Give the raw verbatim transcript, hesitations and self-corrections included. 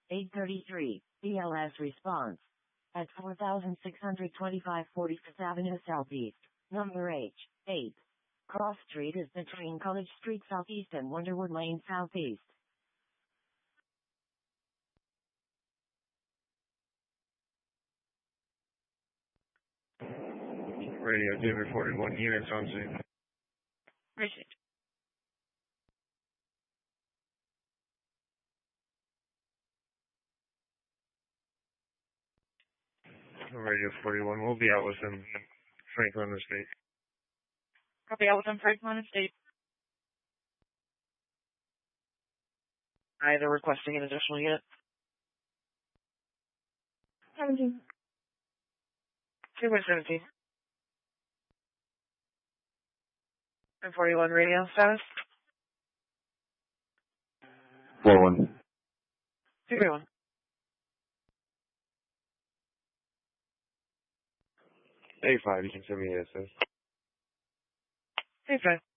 eight thirty-three, B L S response. At four thousand six hundred twenty-five forty-fifth Avenue Southeast, number H, eight. Cross Street is between College Street Southeast and Wonderwood Lane Southeast. Radio Denver forty-one units on scene. Received. Radio forty-one, we'll be out with them. Franklin Estate. Copy out with them, Franklin Estate. Either requesting an additional unit. seventeen. two by seventeen. And forty-one radio status. four one. two three one. A five, you can send me an S S. A five.